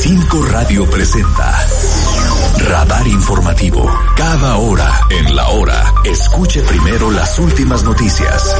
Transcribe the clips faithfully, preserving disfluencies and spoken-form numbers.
Cinco Radio presenta Radar Informativo. Cada hora en la hora, escuche primero las últimas noticias.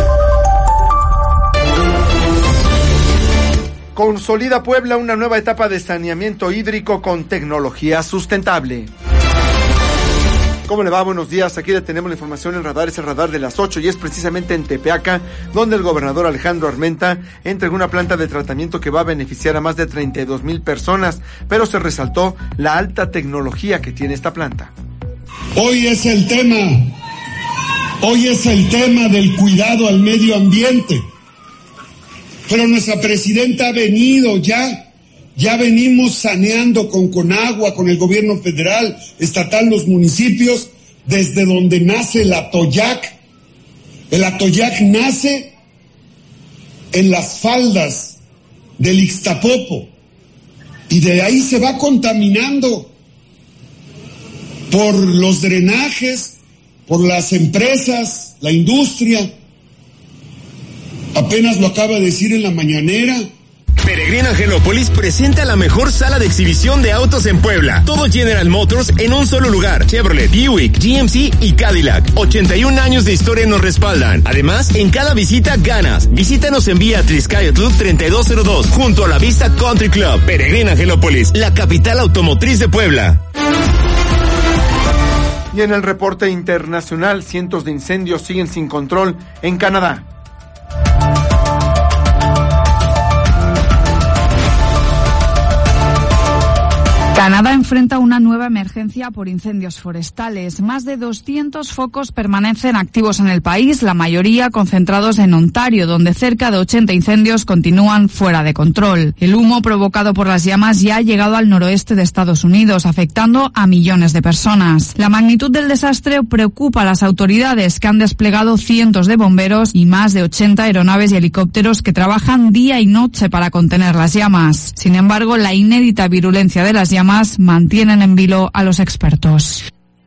Consolida Puebla una nueva etapa de saneamiento hídrico con tecnología sustentable. ¿Cómo le va? Buenos días. Aquí le tenemos la información en Radar. Es el radar de las ocho y es precisamente en Tepeaca, donde el gobernador Alejandro Armenta entregó una planta de tratamiento que va a beneficiar a más de treinta y dos mil personas, pero se resaltó la alta tecnología que tiene esta planta. Hoy es el tema, hoy es el tema del cuidado al medio ambiente. Pero nuestra presidenta ha venido ya, ya venimos saneando con Conagua, con el gobierno federal, estatal, los municipios, desde donde nace el Atoyac. El Atoyac nace en las faldas del Ixtapopo y de ahí se va contaminando por los drenajes, por las empresas, la industria. Apenas lo acaba de decir en la mañanera. Peregrine Angelópolis presenta la mejor sala de exhibición de autos en Puebla. Todo General Motors en un solo lugar. Chevrolet, Buick, G M C y Cadillac. ochenta y un años de historia nos respaldan. Además, en cada visita ganas. Visítanos en vía Tliscayotl treinta y dos cero dos, junto a la Vista Country Club. Peregrine Angelópolis, la capital automotriz de Puebla. Y en el reporte internacional, cientos de incendios siguen sin control en Canadá. Canadá enfrenta una nueva emergencia por incendios forestales. Más de doscientos focos permanecen activos en el país, la mayoría concentrados en Ontario, donde cerca de ochenta incendios continúan fuera de control. El humo provocado por las llamas ya ha llegado al noroeste de Estados Unidos, afectando a millones de personas. La magnitud del desastre preocupa a las autoridades, que han desplegado cientos de bomberos y más de ochenta aeronaves y helicópteros que trabajan día y noche para contener las llamas. Sin embargo, la inédita virulencia de las llamas mantienen en vilo a los expertos.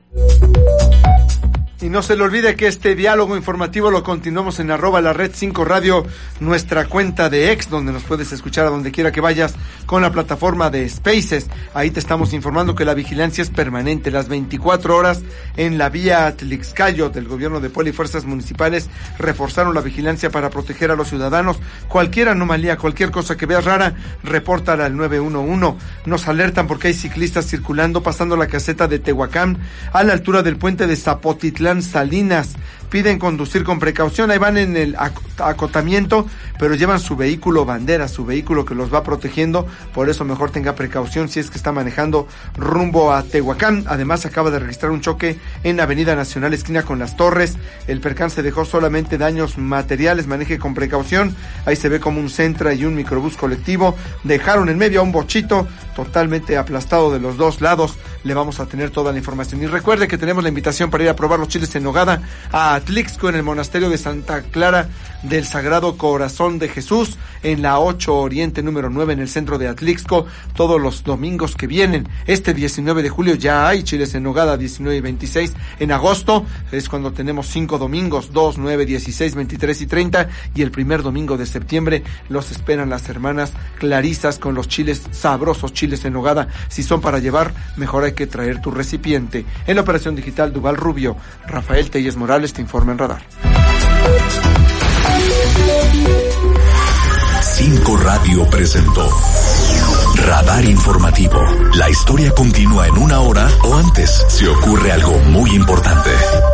Y no se le olvide que este diálogo informativo lo continuamos en arroba la red cinco radio, nuestra cuenta de ex, donde nos puedes escuchar a donde quiera que vayas con la plataforma de Spaces. Ahí te estamos informando que la vigilancia es permanente, las veinticuatro horas en la vía Tliscayotl. Del gobierno de Puebla y fuerzas municipales reforzaron la vigilancia para proteger a los ciudadanos. Cualquier anomalía, cualquier cosa que veas rara, repórtala al nueve uno uno. Nos alertan porque hay ciclistas circulando pasando la caseta de Tehuacán a la altura del puente de Zapotitlán Salinas. Piden conducir con precaución. Ahí van en el acotamiento, pero llevan su vehículo bandera, su vehículo que los va protegiendo. Por eso mejor tenga precaución si es que está manejando rumbo a Tehuacán. Además, acaba de registrar un choque en Avenida Nacional, esquina con Las Torres. El percance dejó solamente daños materiales. Maneje con precaución. Ahí se ve como un Centra y un microbús colectivo dejaron en medio a un bochito totalmente aplastado de los dos lados. Le vamos a tener toda la información. Y recuerde que tenemos la invitación para ir a probar los chiles en nogada a Atlixco, en el monasterio de Santa Clara del Sagrado Corazón de Jesús, en la ocho Oriente número nueve, en el centro de Atlixco, todos los domingos que vienen. Este diecinueve de julio ya hay chiles en nogada, diecinueve y veintiséis. En agosto es cuando tenemos cinco domingos, dos, nueve, dieciséis, veintitrés y treinta, y el primer domingo de septiembre los esperan las hermanas Clarisas con los chiles sabrosos, chiles en nogada. Si son para llevar, mejor hay que traer tu recipiente. En la operación digital Duval Rubio, Rafael Telles Morales te informa en Radar. Cinco Radio presentó Radar Informativo. La historia continúa en una hora o antes si ocurre algo muy importante.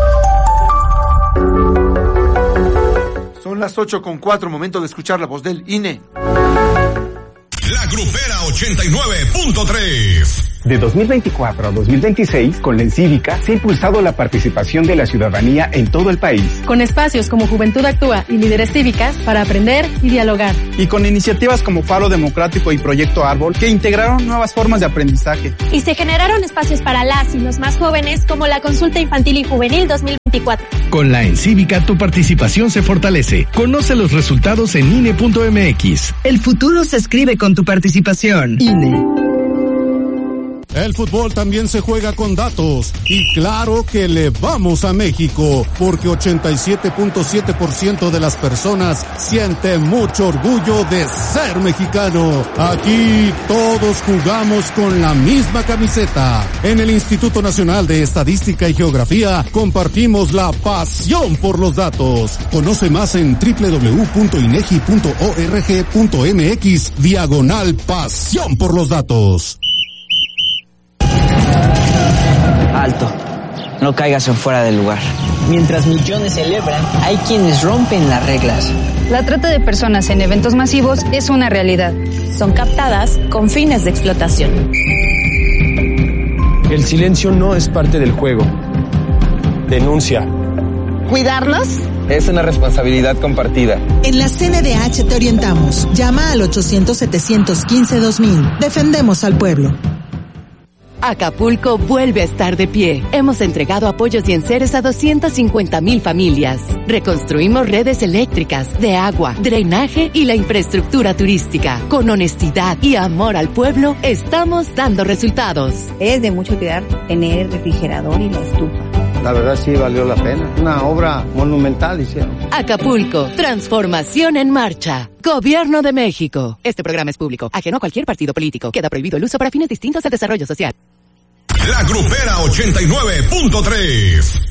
Son las ocho con cuatro, momento de escuchar la voz del I N E. La Grupera ochenta y nueve punto tres. De dos mil veinticuatro a dos mil veintiséis, con la Encívica, se ha impulsado la participación de la ciudadanía en todo el país. Con espacios como Juventud Actúa y Líderes Cívicas para aprender y dialogar. Y con iniciativas como Faro Democrático y Proyecto Árbol, que integraron nuevas formas de aprendizaje. Y se generaron espacios para las y los más jóvenes, como la Consulta Infantil y Juvenil dos mil veinticuatro. Con la Encívica, tu participación se fortalece. Conoce los resultados en I N E punto M X. El futuro se escribe con tu participación. I N E. El fútbol también se juega con datos. Y claro que le vamos a México, porque ochenta y siete punto siete por ciento de las personas siente mucho orgullo de ser mexicano. Aquí todos jugamos con la misma camiseta. En el Instituto Nacional de Estadística y Geografía compartimos la pasión por los datos. Conoce más en doble u doble u doble u punto inegi punto org punto mx diagonal pasión por los datos. Alto, no caigas en fuera del lugar. Mientras millones celebran, hay quienes rompen las reglas. La trata de personas en eventos masivos es una realidad. Son captadas con fines de explotación. El silencio no es parte del juego. Denuncia. ¿Cuidarlos? Es una responsabilidad compartida. En la C N D H te orientamos. Llama al ochocientos, setecientos quince, dos mil. Defendemos al pueblo. Acapulco vuelve a estar de pie. Hemos entregado apoyos y enseres a doscientas cincuenta mil familias. Reconstruimos redes eléctricas, de agua, drenaje y la infraestructura turística. Con honestidad y amor al pueblo, estamos dando resultados. Es de mucho cuidar tener el refrigerador y la estufa. La verdad sí valió la pena. Una obra monumental hicieron. Acapulco, transformación en marcha. Gobierno de México. Este programa es público, ajeno a cualquier partido político. Queda prohibido el uso para fines distintos al desarrollo social. La Grupera ochenta y nueve punto tres.